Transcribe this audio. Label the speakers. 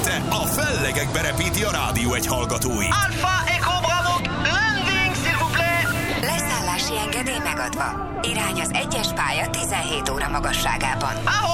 Speaker 1: este a fellegekbe repíti a Rádió Egy hallgatóit.
Speaker 2: Alpha Echo Bravo, landing, s'il vous plaît!
Speaker 3: Leszállási engedély megadva. Irány az 1-es pálya 17 óra magasságában.